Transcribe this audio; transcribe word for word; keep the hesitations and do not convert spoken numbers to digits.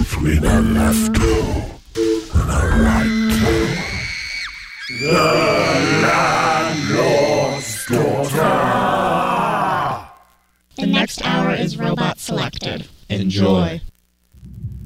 between a left toe and a right toe. The Landlord's Daughter. The next hour is robot selected. Enjoy.